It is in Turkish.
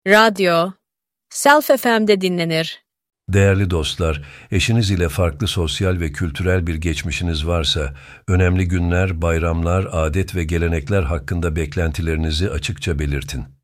Radyo, Self FM'de dinlenir. Değerli dostlar, eşiniz ile farklı sosyal ve kültürel bir geçmişiniz varsa, önemli günler, bayramlar, adet ve gelenekler hakkında beklentilerinizi açıkça belirtin.